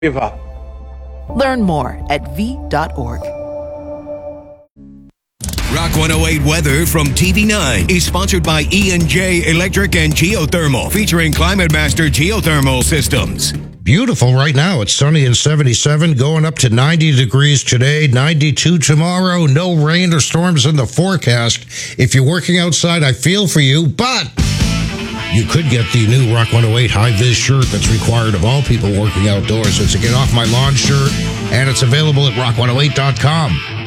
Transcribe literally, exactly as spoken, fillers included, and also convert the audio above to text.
give up. Learn more at v dot org. Rock one oh eight weather from T V nine is sponsored by E and J Electric and Geothermal, featuring Climate Master Geothermal Systems. Beautiful right now. It's sunny and seventy-seven, going up to ninety degrees today, ninety-two tomorrow. No rain or storms in the forecast. If you're working outside, I feel for you, but you could get the new Rock one oh eight high-vis shirt that's required of all people working outdoors. It's a Get Off My Lawn shirt, and it's available at rock one oh eight dot com.